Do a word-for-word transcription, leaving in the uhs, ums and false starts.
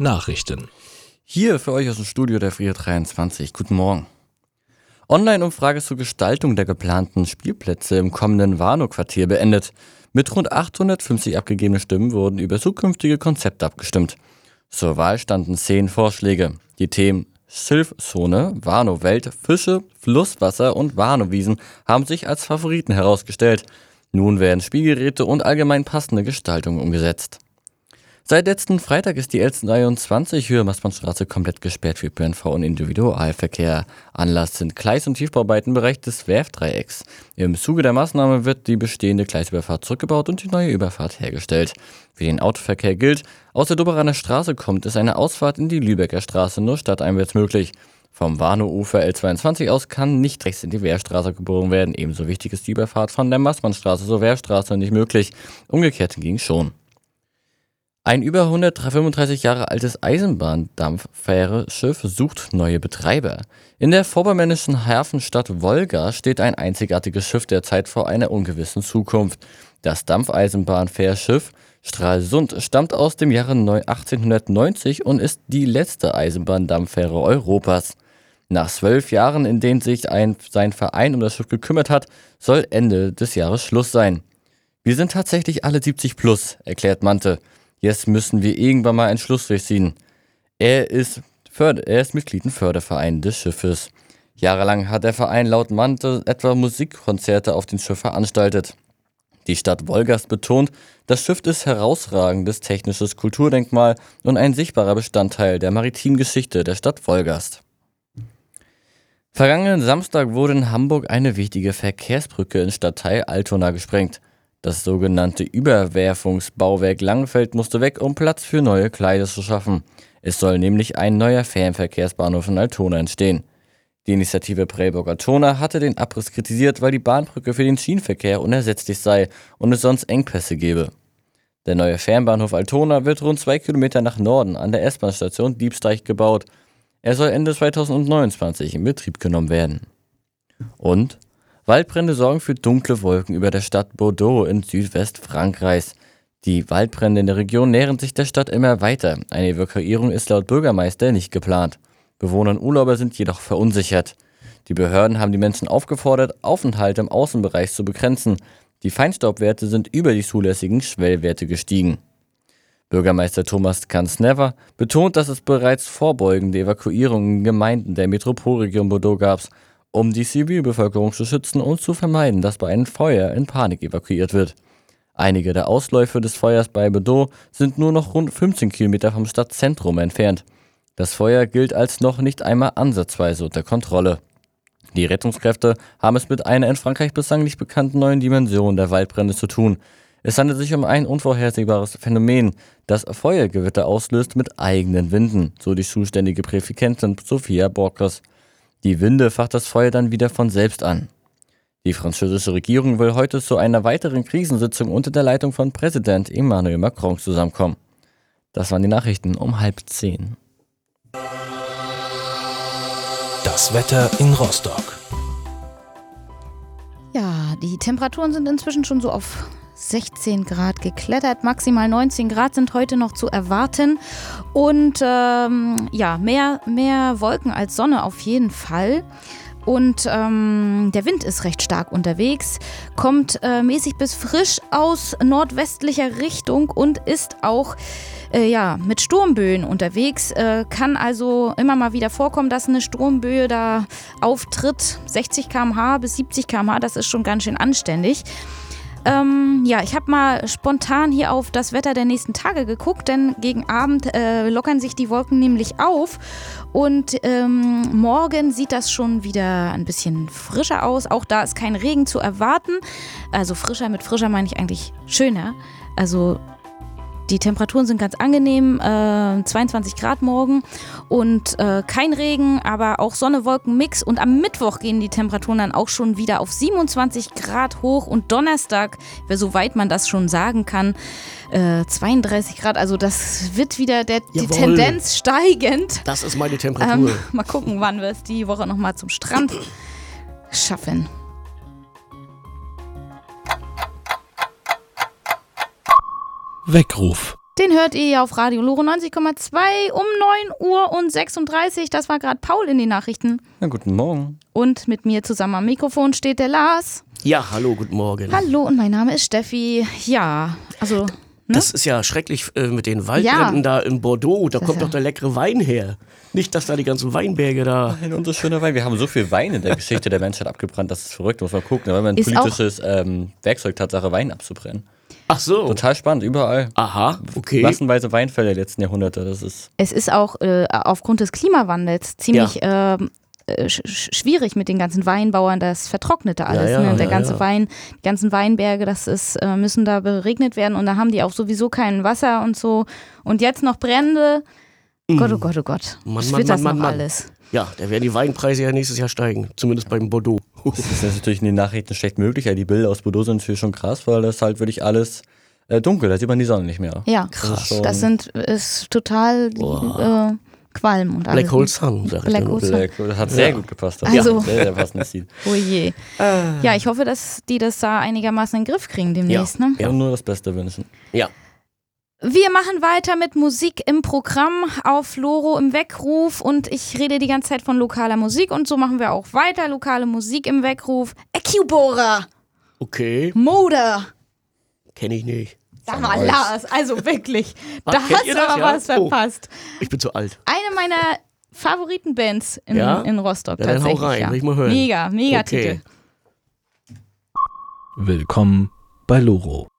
Nachrichten. Hier für euch aus dem Studio der F R I A dreiundzwanzig. Guten Morgen. Online-Umfrage zur Gestaltung der geplanten Spielplätze im kommenden Warnow-Quartier beendet. Mit rund achthundertfünfzig abgegebenen Stimmen wurden über zukünftige Konzepte abgestimmt. Zur Wahl standen zehn Vorschläge. Die Themen Schilfzone, Warnow-Welt, Fische, Flusswasser und Warnow-Wiesen haben sich als Favoriten herausgestellt. Nun werden Spielgeräte und allgemein passende Gestaltungen umgesetzt. Seit letzten Freitag ist die L dreiundzwanzig Höhe Maßmannstraße komplett gesperrt für P N V und Individualverkehr. Anlass sind Gleis- und Tiefbauarbeiten im Bereich des Werftdreiecks. Im Zuge der Maßnahme wird die bestehende Gleisüberfahrt zurückgebaut und die neue Überfahrt hergestellt. Für den Autoverkehr gilt, aus der Doberaner Straße kommt es eine Ausfahrt in die Lübecker Straße nur stadteinwärts möglich. Vom Warnow-Ufer L zweiundzwanzig aus kann nicht rechts in die Wehrstraße gebogen werden. Ebenso wichtig ist die Überfahrt von der Maßmannstraße zur Wehrstraße nicht möglich. Umgekehrt hingegen schon. Ein über hundertfünfunddreißig Jahre altes Eisenbahndampffähre-Schiff sucht neue Betreiber. In der vorpommernischen Hafenstadt Wolga steht ein einzigartiges Schiff derzeit vor einer ungewissen Zukunft. Das Dampfeisenbahnfährschiff Stralsund stammt aus dem Jahre achtzehnhundertneunzig und ist die letzte Eisenbahndampffähre Europas. Nach zwölf Jahren, in denen sich ein, sein Verein um das Schiff gekümmert hat, soll Ende des Jahres Schluss sein. Wir sind tatsächlich alle siebzig plus, erklärt Mante. Jetzt müssen wir irgendwann mal einen Schlussstrich ziehen. Er ist, Förder- er ist Mitglied im Förderverein des Schiffes. Jahrelang hat der Verein laut Mante etwa Musikkonzerte auf dem Schiff veranstaltet. Die Stadt Wolgast betont, das Schiff ist herausragendes technisches Kulturdenkmal und ein sichtbarer Bestandteil der maritimen Geschichte der Stadt Wolgast. Vergangenen Samstag wurde in Hamburg eine wichtige Verkehrsbrücke im Stadtteil Altona gesprengt. Das sogenannte Überwerfungsbauwerk Langenfeld musste weg, um Platz für neue Gleise zu schaffen. Es soll nämlich ein neuer Fernverkehrsbahnhof in Altona entstehen. Die Initiative Prellbock-Altona hatte den Abriss kritisiert, weil die Bahnbrücke für den Schienenverkehr unersetzlich sei und es sonst Engpässe gebe. Der neue Fernbahnhof Altona wird rund zwei Kilometer nach Norden an der S-Bahn-Station Diebsteich gebaut. Er soll Ende zweitausendneunundzwanzig in Betrieb genommen werden. Und Waldbrände sorgen für dunkle Wolken über der Stadt Bordeaux in Südwestfrankreichs. Die Waldbrände in der Region nähern sich der Stadt immer weiter. Eine Evakuierung ist laut Bürgermeister nicht geplant. Bewohner und Urlauber sind jedoch verunsichert. Die Behörden haben die Menschen aufgefordert, Aufenthalte im Außenbereich zu begrenzen. Die Feinstaubwerte sind über die zulässigen Schwellwerte gestiegen. Bürgermeister Thomas Kansnever betont, dass es bereits vorbeugende Evakuierungen in Gemeinden der Metropolregion Bordeaux gab, um die Zivilbevölkerung zu schützen und zu vermeiden, dass bei einem Feuer in Panik evakuiert wird. Einige der Ausläufe des Feuers bei Bordeaux sind nur noch rund fünfzehn Kilometer vom Stadtzentrum entfernt. Das Feuer gilt als noch nicht einmal ansatzweise unter Kontrolle. Die Rettungskräfte haben es mit einer in Frankreich bislang nicht bekannten neuen Dimension der Waldbrände zu tun. Es handelt sich um ein unvorhersehbares Phänomen, das Feuergewitter auslöst mit eigenen Winden, so die zuständige Präsidentin Sophia Borkers. Die Winde facht das Feuer dann wieder von selbst an. Die französische Regierung will heute zu einer weiteren Krisensitzung unter der Leitung von Präsident Emmanuel Macron zusammenkommen. Das waren die Nachrichten um halb zehn. Das Wetter in Rostock. Ja, die Temperaturen sind inzwischen schon so auf sechzehn Grad geklettert. Maximal neunzehn Grad sind heute noch zu erwarten. Und ähm, ja, mehr, mehr Wolken als Sonne auf jeden Fall. Und ähm, der Wind ist recht stark unterwegs, kommt äh, mäßig bis frisch aus nordwestlicher Richtung und ist auch äh, ja, mit Sturmböen unterwegs. Äh, kann also immer mal wieder vorkommen, dass eine Sturmböe da auftritt. sechzig Kilometer pro Stunde bis siebzig Kilometer pro Stunde, das ist schon ganz schön anständig. Ähm, ja, ich habe mal spontan hier auf das Wetter der nächsten Tage geguckt, denn gegen Abend äh, lockern sich die Wolken nämlich auf und ähm, morgen sieht das schon wieder ein bisschen frischer aus. Auch da ist kein Regen zu erwarten. Also frischer, mit frischer meine ich eigentlich schöner. Also die Temperaturen sind ganz angenehm, äh, zweiundzwanzig Grad morgen und äh, kein Regen, aber auch Sonne-Wolken-Mix. Und am Mittwoch gehen die Temperaturen dann auch schon wieder auf siebenundzwanzig Grad hoch und Donnerstag, soweit man das schon sagen kann, äh, zweiunddreißig Grad. Also das wird wieder der, die Tendenz steigend. Das ist meine Temperatur. Ähm, mal gucken, wann wir es die Woche nochmal zum Strand schaffen. Weckruf. Den hört ihr auf Radio Loro neunzig Komma zwei um neun Uhr und sechsunddreißig. Das war gerade Paul in den Nachrichten. Na, guten Morgen. Und mit mir zusammen am Mikrofon steht der Lars. Ja, hallo, guten Morgen. Hallo und mein Name ist Steffi. Ja, also... Ne? Das ist ja schrecklich äh, mit den Waldbränden Ja. da in Bordeaux. Da Das kommt ja. doch der leckere Wein her. Nicht, dass da die ganzen Weinberge da... Ein unser schöner Wein. Wir haben so viel Wein in der Geschichte der Menschheit abgebrannt, das ist verrückt. Muss man gucken. Weil man ein Ist politisches ähm, Werkzeug Tatsache, Wein abzubrennen. Ach so. Total spannend, überall. Aha, okay. Massenweise Weinfälle der letzten Jahrhunderte. Das ist Es ist auch äh, aufgrund des Klimawandels ziemlich ähm, äh, sch schwierig mit den ganzen Weinbauern, das vertrocknete alles. Ja, ja, ne? Der ja, ganze ja. Wein, die ganzen Weinberge, das ist, äh, müssen da beregnet werden und da haben die auch sowieso kein Wasser und so. Und jetzt noch Brände. Gott, oh Gott, oh Gott. Mann, Was Mann, wird das Mann, noch Mann, Mann. alles? Ja, da werden die Weinpreise ja nächstes Jahr steigen. Zumindest beim Bordeaux. Das ist natürlich in den Nachrichten schlecht möglich. Ja, die Bilder aus Bordeaux sind natürlich schon krass, weil das halt wirklich alles äh, dunkel, da sieht man die Sonne nicht mehr. Ja, Krass. das sind ist total äh, Qualm und alles. Black Hole Sun, sag ich Black dir nur. Hole Sun. Black, das hat sehr Ja. gut gepasst. Also- Sehr, sehr passendes Ziel. Oh je. Ja, ich hoffe, dass die das da einigermaßen in den Griff kriegen demnächst. Ne? Ja. Und nur das Beste wünschen. Ja. Wir machen weiter mit Musik im Programm auf Loro im Weckruf und ich rede die ganze Zeit von lokaler Musik und so machen wir auch weiter. Lokale Musik im Weckruf. Ecubora, Okay, Moda. kenne ich nicht. Sag mal, Lars, also wirklich, Was, da kennt hast ihr du das, aber ja? was verpasst. Ich bin zu alt. Eine meiner Favoritenbands in, Ja? in Rostock Ja, dann hau tatsächlich. rein, ja. will ich mal hören. Mega, mega Okay. Titel. Willkommen bei Loro.